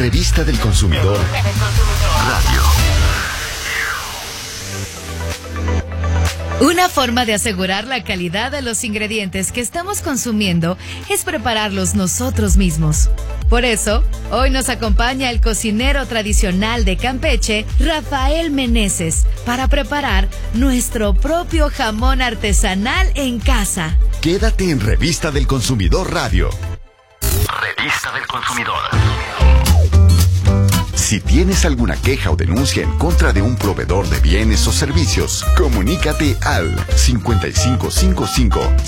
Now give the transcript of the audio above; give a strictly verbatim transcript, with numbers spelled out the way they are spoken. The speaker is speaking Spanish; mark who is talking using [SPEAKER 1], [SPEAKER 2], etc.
[SPEAKER 1] Revista del Consumidor Radio.
[SPEAKER 2] Una forma de asegurar la calidad de los ingredientes que estamos consumiendo es prepararlos nosotros mismos. Por eso, hoy nos acompaña el cocinero tradicional de Campeche, Rafael Meneses, para preparar nuestro propio jamón artesanal en casa.
[SPEAKER 1] Quédate en Revista del Consumidor Radio. Revista del Consumidor. Si tienes alguna queja o denuncia en contra de un proveedor de bienes o servicios, comunícate al cincuenta y cinco cincuenta y cinco